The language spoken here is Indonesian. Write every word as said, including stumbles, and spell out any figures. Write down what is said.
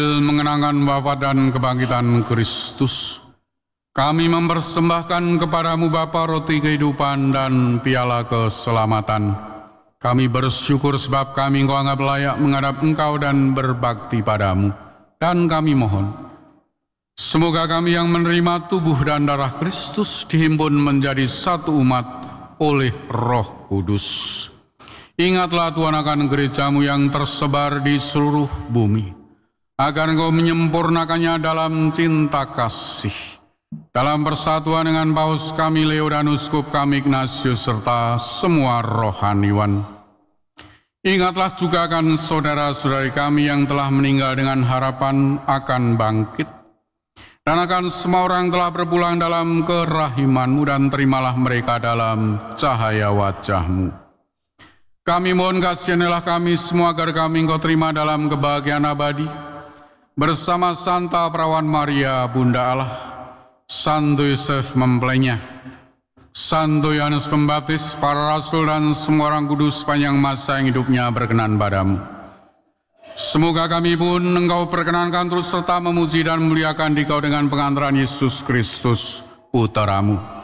Mengenangkan wafat dan kebangkitan Kristus, kami mempersembahkan kepadamu Bapa roti kehidupan dan piala keselamatan. Kami bersyukur sebab kami Engkau anggap layak menghadap Engkau dan berbakti padamu. Dan kami mohon, semoga kami yang menerima tubuh dan darah Kristus dihimpun menjadi satu umat oleh Roh Kudus. Ingatlah Tuhan akan gerejamu yang tersebar di seluruh bumi, agar Engkau menyempurnakannya dalam cinta kasih, dalam persatuan dengan Paus kami Leo dan Uskup kami Ignatius serta semua rohaniwan. Ingatlah juga akan saudara-saudari kami yang telah meninggal dengan harapan akan bangkit, dan akan semua orang telah berpulang dalam kerahiman-Mu, dan terimalah mereka dalam cahaya wajah-Mu. Kami mohon kasihanilah kami semua agar kami Engkau terima dalam kebahagiaan abadi, bersama Santa Perawan Maria, Bunda Allah, Santo Yosef mempelainya, Santo Yohanes Pembaptis, para rasul dan semua orang kudus sepanjang masa yang hidupnya berkenan padamu. Semoga kami pun Engkau perkenankan terus serta memuji dan memuliakan Dikau dengan pengantaran Yesus Kristus, Putra-Mu.